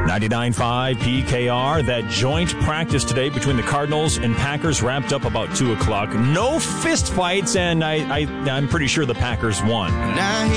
99.5 PKR. That joint practice today between the Cardinals and Packers wrapped up about 2 o'clock. No fist fights, and I'm pretty sure the Packers won. Now